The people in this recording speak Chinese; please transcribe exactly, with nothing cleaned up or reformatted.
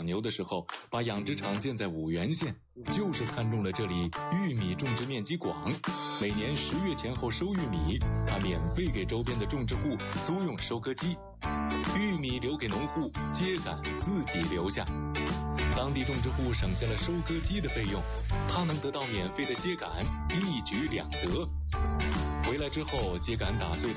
牛的时候，把养殖场建在五原县，就是看中了这里玉米种植面积广，每年十月前后收玉米，他免费给周边的种植户租用收割机，玉米留给农户，秸秆自己留下。当地种植户省下了收割机的费用，他能得到免费的秸秆，一举两得。回来之后，秸秆打碎